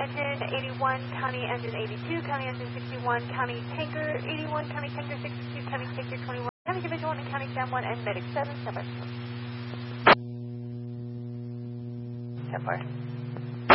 engine 81, county engine 82, county engine 61, county tanker 81, county tanker 62, county tanker 21, county division 1, and county SAM 1, and medic 7, stand by. So far.